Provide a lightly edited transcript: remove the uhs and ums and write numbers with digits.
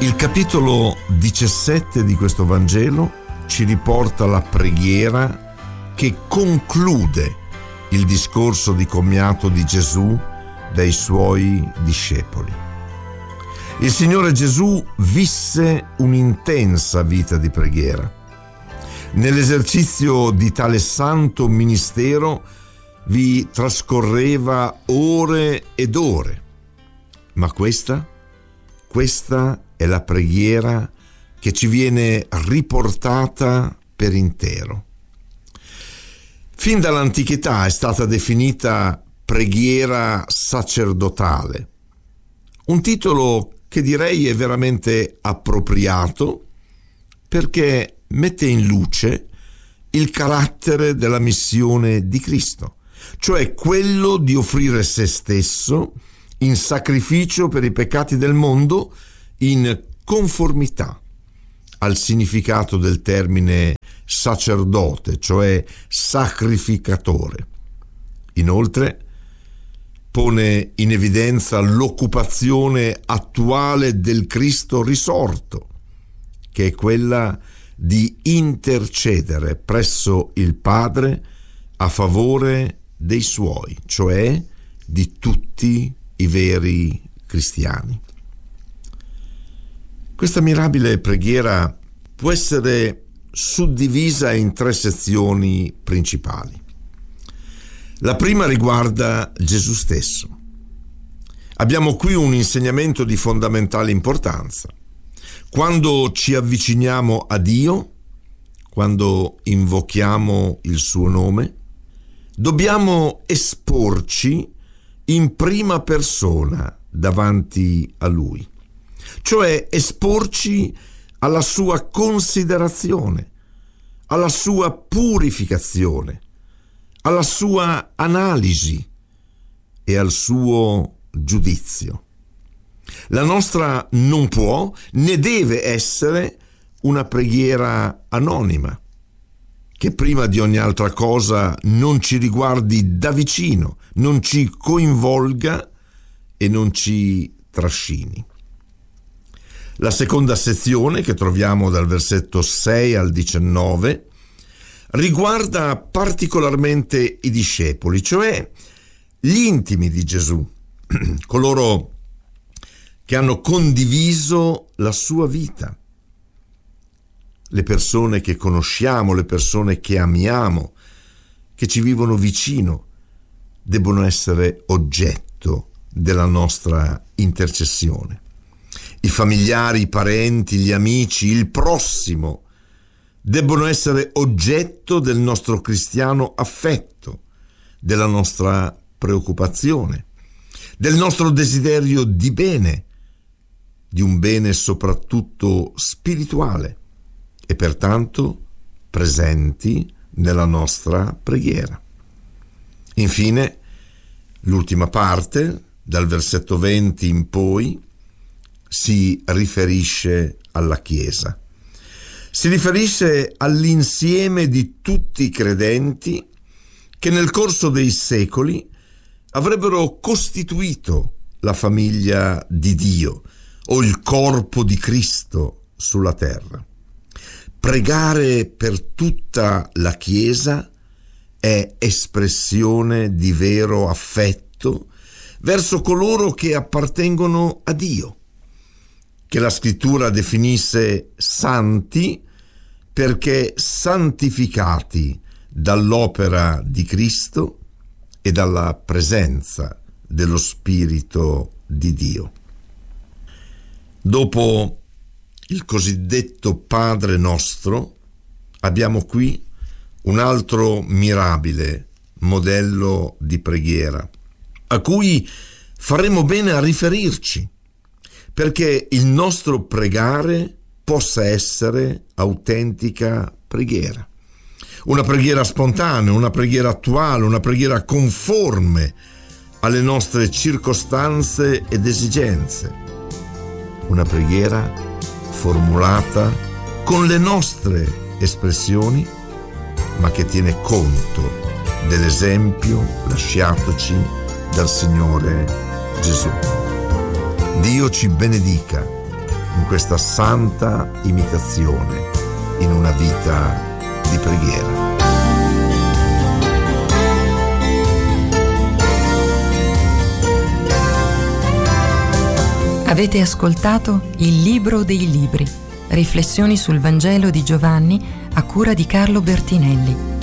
Il capitolo 17 di questo Vangelo ci riporta la preghiera che conclude il discorso di commiato di Gesù dai suoi discepoli. Il Signore Gesù visse un'intensa vita di preghiera. Nell'esercizio di tale santo ministero vi trascorreva ore ed ore. Ma questa è la preghiera che ci viene riportata per intero. Fin dall'antichità è stata definita preghiera sacerdotale, un titolo che direi è veramente appropriato perché mette in luce il carattere della missione di Cristo, cioè quello di offrire se stesso in sacrificio per i peccati del mondo in conformità al significato del termine sacerdote, cioè sacrificatore. Inoltre pone in evidenza l'occupazione attuale del Cristo risorto, che è quella di intercedere presso il Padre a favore dei suoi, cioè di tutti i veri cristiani. Questa mirabile preghiera può essere suddivisa in 3 sezioni principali. La prima riguarda Gesù stesso. Abbiamo qui un insegnamento di fondamentale importanza. Quando ci avviciniamo a Dio, quando invochiamo il suo nome, dobbiamo esporci in prima persona davanti a Lui, cioè esporci alla sua considerazione, alla sua purificazione, alla sua analisi e al suo giudizio. La nostra non può né deve essere una preghiera anonima, che prima di ogni altra cosa non ci riguardi da vicino, non ci coinvolga e non ci trascini. La seconda sezione, che troviamo dal versetto 6 al 19, riguarda particolarmente i discepoli, cioè gli intimi di Gesù, coloro che hanno condiviso la sua vita, le persone che conosciamo, le persone che amiamo, che ci vivono vicino, debbono essere oggetto della nostra intercessione. I familiari, i parenti, gli amici, il prossimo debbono essere oggetto del nostro cristiano affetto, della nostra preoccupazione, del nostro desiderio di bene, di un bene soprattutto spirituale, e pertanto presenti nella nostra preghiera. Infine, l'ultima parte, dal versetto 20 in poi, si riferisce alla Chiesa. Si riferisce all'insieme di tutti i credenti che nel corso dei secoli avrebbero costituito la famiglia di Dio o il corpo di Cristo sulla terra. Pregare per tutta la Chiesa è espressione di vero affetto verso coloro che appartengono a Dio, che la Scrittura definisse santi perché santificati dall'opera di Cristo e dalla presenza dello Spirito di Dio. Dopo il cosiddetto Padre nostro, abbiamo qui un altro mirabile modello di preghiera, a cui faremo bene a riferirci, perché il nostro pregare possa essere autentica preghiera. Una preghiera spontanea, una preghiera attuale, una preghiera conforme alle nostre circostanze ed esigenze. Una preghiera formulata con le nostre espressioni, ma che tiene conto dell'esempio lasciatoci dal Signore Gesù. Dio ci benedica in questa santa imitazione, in una vita di preghiera. Avete ascoltato Il Libro dei Libri, riflessioni sul Vangelo di Giovanni a cura di Carlo Bertinelli.